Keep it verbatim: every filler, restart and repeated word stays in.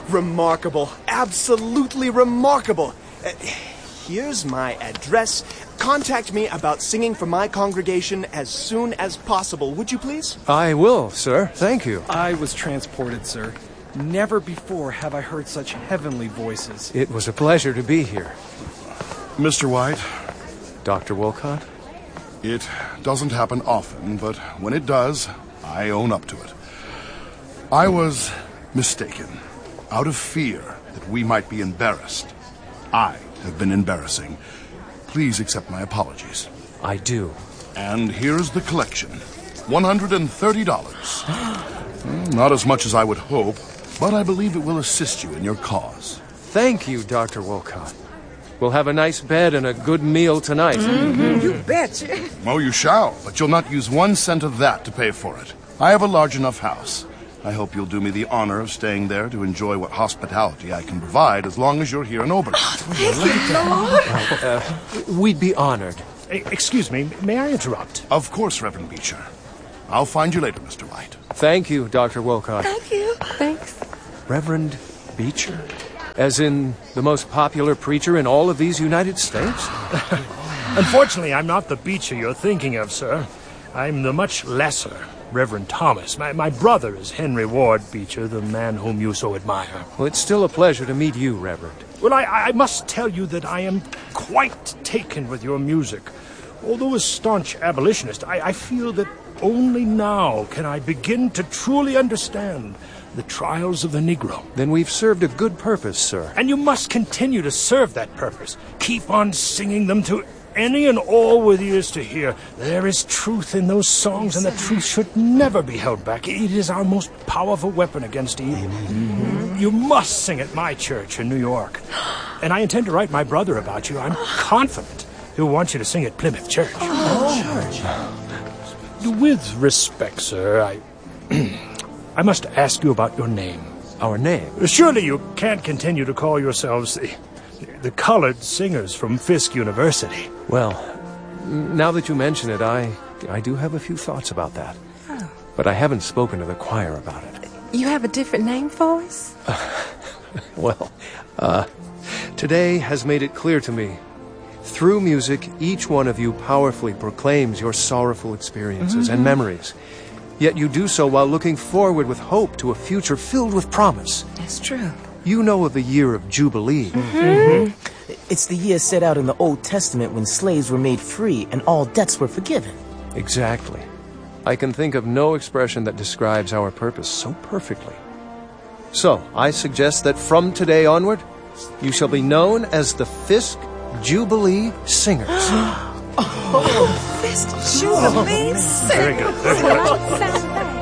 Remarkable. Absolutely remarkable. Uh, here's my address. Contact me about singing for my congregation as soon as possible, would you please? I will, sir. Thank you. I was transported, sir. Never before have I heard such heavenly voices. It was a pleasure to be here. Mister White? Doctor Wolcott? It doesn't happen often, but when it does, I own up to it. I was mistaken. Out of fear that we might be embarrassed. I have been embarrassing. Please accept my apologies. I do. And here's the collection. one hundred thirty dollars. Not as much as I would hope, but I believe it will assist you in your cause. Thank you, Doctor Wolcott. We'll have a nice bed and a good meal tonight. Mm-hmm. You betcha. Oh, you shall, but you'll not use one cent of that to pay for it. I have a large enough house. I hope you'll do me the honor of staying there to enjoy what hospitality I can provide as long as you're here in Oberlin. Oh, thank you, Lord. Uh, we'd be honored. Excuse me, may I interrupt? Of course, Reverend Beecher. I'll find you later, Mister White. Thank you, Doctor Wolcott. Thank you. Thanks. Reverend Beecher? As in the most popular preacher in all of these United States? Unfortunately, I'm not the Beecher you're thinking of, sir. I'm the much lesser Reverend Thomas. My, my brother is Henry Ward Beecher, the man whom you so admire. Well, it's still a pleasure to meet you, Reverend. Well, I, I must tell you that I am quite taken with your music. Although a staunch abolitionist, I, I feel that only now can I begin to truly understand the trials of the Negro. Then we've served a good purpose, sir. And you must continue to serve that purpose. Keep on singing them to any and all with ears to hear. There is truth in those songs, and the truth should never be held back. It is our most powerful weapon against evil. Mm-hmm. You must sing at my church in New York. And I intend to write my brother about you. I'm confident he'll want you to sing at Plymouth Church. Oh. Church. With respect, sir, I... I must ask you about your name. Our name? Surely you can't continue to call yourselves the... the colored singers from Fisk University. Well, now that you mention it, I I do have a few thoughts about that. Oh. But I haven't spoken to the choir about it. You have a different name for us? Uh, well, uh, today has made it clear to me. Through music, each one of you powerfully proclaims your sorrowful experiences mm-hmm. and memories. Yet you do so while looking forward with hope to a future filled with promise. That's true. You know of the year of Jubilee. Mm-hmm. Mm-hmm. It's the year set out in the Old Testament when slaves were made free and all debts were forgiven. Exactly. I can think of no expression that describes our purpose so perfectly. So, I suggest that from today onward, you shall be known as the Fisk Jubilee Singers. Oh, Fisk Jubilee Singers. Very good. Very good.